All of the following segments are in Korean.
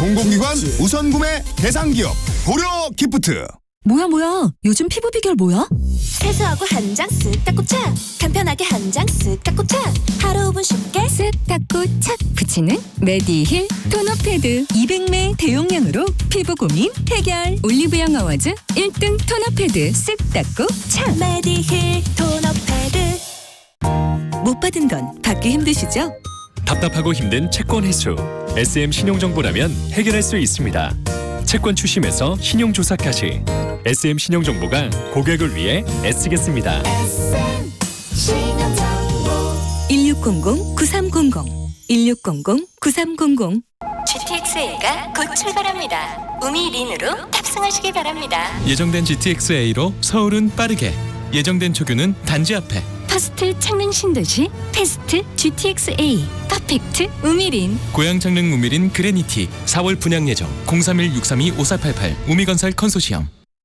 공공기관 우선구매 대상기업 고려 기프트. 뭐야 요즘 피부 비결 뭐야? 세수하고 한 장 쓱 닦고 착, 간편하게 한 장 쓱 닦고 착, 하루 5분 쉽게 쓱 닦고 착 붙이는 메디힐 토너 패드 200매 대용량으로 피부 고민 해결. 올리브영 어워즈 1등 토너 패드 쓱 닦고 착. 메디힐 토너 패드. 못 받은 건 받기 힘드시죠? 답답하고 힘든 채권 회수. SM 신용정보라면 해결할 수 있습니다. 채권 추심에서 신용조사까지 SM 신용정보가 고객을 위해 애쓰겠습니다. 1600-9300 1600-9300 GTX-A가 곧 출발합니다. 우미린으로 탑승하시기 바랍니다. 예정된 GTX-A로 서울은 빠르게, 예정된 초규는 단지 앞에. 퍼스트 창릉 신도시 패스트 GTX-A 퍼펙트 우미린. 고양 창릉 우미린 그레니티 4월 분양 예정. 031-632-5488 우미건설 컨소시엄.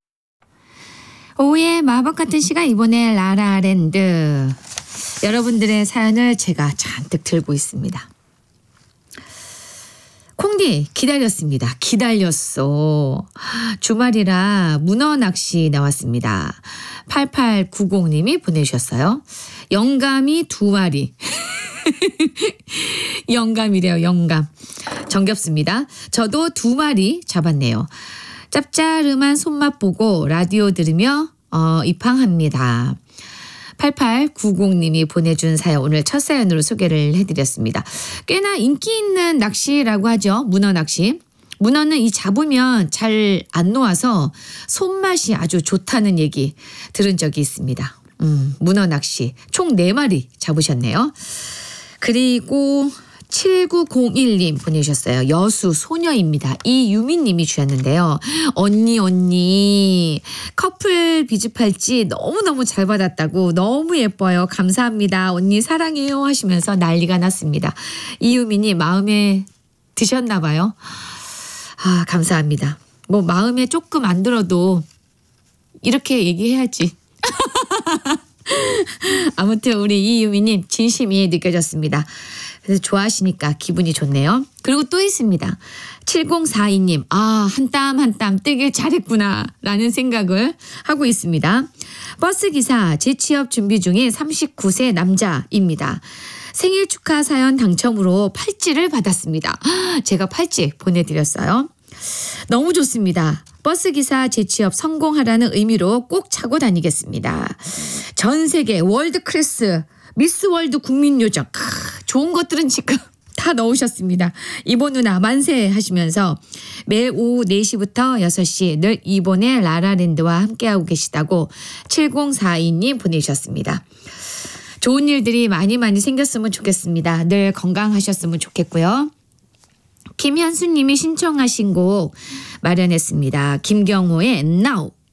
오후의 마법 같은 시간, 이번에 라라랜드. 여러분들의 사연을 제가 잔뜩 들고 있습니다. 콩디 기다렸습니다. 기다렸어. 주말이라 문어 낚시 나왔습니다. 8890님이 보내주셨어요. 영감이 2마리. 영감이래요. 영감. 정겹습니다. 저도 2마리 잡았네요. 짭짤음한 손맛 보고 라디오 들으며 입항합니다. 8890님이 보내준 사연, 오늘 첫 사연으로 소개를 해드렸습니다. 꽤나 인기 있는 낚시라고 하죠. 문어 낚시. 문어는 이 잡으면 잘 안 놓아서 손맛이 아주 좋다는 얘기 들은 적이 있습니다. 문어 낚시 총 4마리 잡으셨네요. 그리고 7901님 보내주셨어요. 여수 소녀입니다. 이유민님이 주셨는데요. 언니 커플 비즈 팔찌 너무너무 잘 받았다고, 너무 예뻐요. 감사합니다. 언니 사랑해요 하시면서 난리가 났습니다. 이유민님 마음에 드셨나 봐요. 아, 감사합니다. 뭐 마음에 조금 안 들어도 이렇게 얘기해야지. 아무튼 우리 이유미님 진심이 느껴졌습니다. 그래서 좋아하시니까 기분이 좋네요. 그리고 또 있습니다. 7042님, 한 땀 한 땀 뜨길 잘했구나 라는 생각을 하고 있습니다. 버스기사 재취업 준비 중인 39세 남자입니다. 생일 축하 사연 당첨으로 팔찌를 받았습니다. 제가 팔찌 보내드렸어요. 너무 좋습니다. 버스기사 재취업 성공하라는 의미로 꼭 차고 다니겠습니다. 전 세계 월드클래스 미스 월드 국민요정, 좋은 것들은 지금 다 넣으셨습니다. 이보 누나 만세 하시면서 매일 오후 4시부터 6시 늘 이본의 라라랜드와 함께하고 계시다고 7042님 보내주셨습니다. 좋은 일들이 많이 생겼으면 좋겠습니다. 늘 건강하셨으면 좋겠고요. 김현수님이 신청하신 곡 마련했습니다. 김경호의 Now.